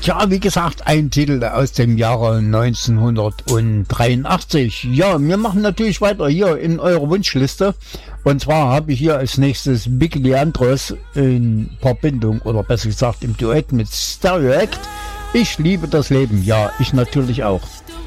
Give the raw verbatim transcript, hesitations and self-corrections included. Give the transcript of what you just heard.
Tja, wie gesagt, ein Titel aus dem Jahre neunzehnhundertdreiundachtzig. Ja, wir machen natürlich weiter hier in eurer Wunschliste. Und zwar habe ich hier als nächstes Big Leandros in Verbindung oder besser gesagt im Duett mit Stereo Act. Ich liebe das Leben. Ja, ich natürlich auch.